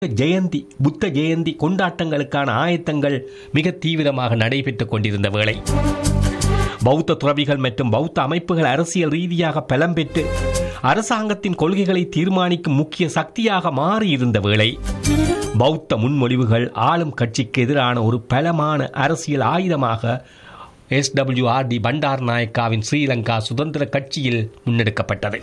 புத்த ஜெயந்தி கொண்டாட்டங்களுக்கான ஆயத்தங்கள் மிக தீவிரமாக நடைபெற்றுக் கொண்டிருந்த வேளை, பௌத்த துறவிகள் மற்றும் பௌத்த அமைப்புகள் அரசியல் ரீதியாக பலம் பெற்று அரசாங்கத்தின் கொள்கைகளை தீர்மானிக்கும் முக்கிய சக்தியாக மாறியிருந்த வேளை, பௌத்த முன்மொழிவுகள் ஆளும் கட்சிக்கு எதிரான ஒரு பலமான அரசியல் ஆயுதமாக SWRD பண்டாரநாயக்காவின் ஸ்ரீலங்கா சுதந்திர கட்சியில் முன்னெடுக்கப்பட்டது.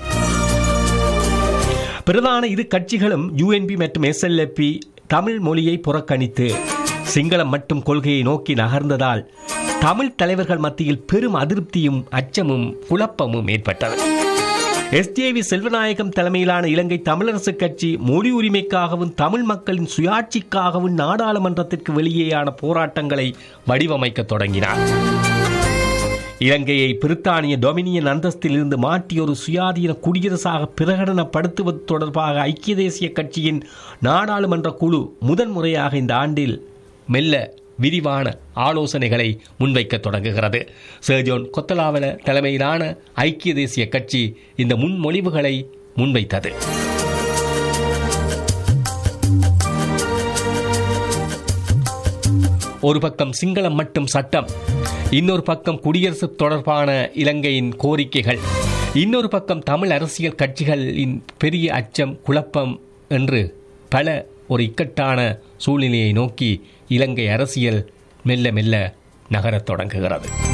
பிரதான இரு கட்சிகளும் UNP மற்றும் SLP தமிழ் மொழியை புறக்கணித்து சிங்களம் மட்டும் கொள்கையை நோக்கி நகர்ந்ததால் தமிழ் தலைவர்கள் மத்தியில் பெரும் அதிருப்தியும் அச்சமும் குழப்பமும் ஏற்பட்டது. SJV செல்வநாயகம் தலைமையிலான இலங்கை தமிழரசு கட்சி மொழி உரிமைக்காகவும் தமிழ் மக்களின் சுயாட்சிக்காகவும் நாடாளுமன்றத்திற்கு வெளியேயான போராட்டங்களை வடிவமைக்க தொடங்கினார். இலங்கையை பிரித்தானிய டொமினியன் அந்தஸ்தில் இருந்து மாற்றி ஒரு சுயாதீன குடியரசாக பிரகடனப்படுத்துவது தொடர்பாக ஐக்கிய தேசிய கட்சியின் நாடாளுமன்ற குழு முதன்முறையாக இந்த ஆண்டில் மெல்ல விரிவான ஆலோசனைகளை முன்வைக்க தொடங்குகிறது. சர்ஜோன் கொத்தலாவல தலைமையிலான ஐக்கிய தேசிய கட்சி இந்த முன்மொழிவுகளை முன்வைத்தது. ஒரு பக்கம் சிங்களம் மட்டும் சட்டம், இன்னொரு பக்கம் குடியரசு தொடர்பான இலங்கையின் கோரிக்கைகள், இன்னொரு பக்கம் தமிழ் அரசியல் கட்சிகளின் பெரிய அச்சம், குழப்பம் என்று பல ஒரு இக்கட்டான சூழ்நிலையை நோக்கி இலங்கை அரசியல் மெல்ல மெல்ல நகரத் தொடங்குகிறது.